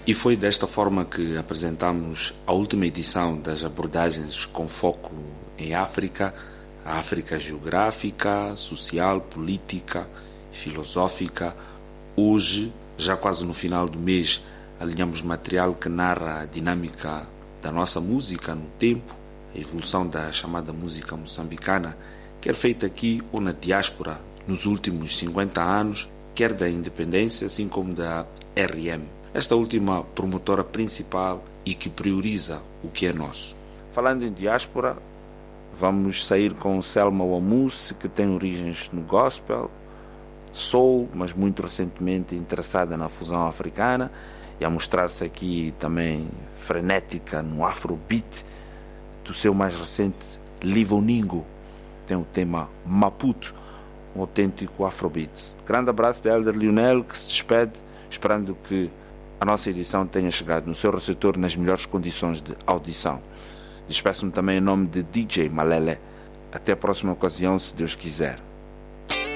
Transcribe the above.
E foi desta forma que apresentamos a última edição das abordagens com foco em África, a África geográfica, social, política, filosófica. Hoje, já quase no final do mês, alinhamos material que narra a dinâmica da nossa música no tempo, a evolução da chamada música moçambicana, quer feita aqui ou na diáspora nos últimos 50 anos, quer da independência, assim como da RM, esta última promotora principal e que prioriza o que é nosso. Falando em diáspora, vamos sair com Selma Wamusse, que tem origens no gospel, soul, mas muito recentemente interessada na fusão africana e a mostrar-se aqui também frenética no afrobeat do seu mais recente Livoningo. Tem o tema Maputo, um autêntico afrobeat. Grande abraço de Elder Lionel, que se despede, esperando que a nossa edição tenha chegado no seu receptor nas melhores condições de audição. Despeço-me também em nome de DJ Malele. Até a próxima ocasião, se Deus quiser.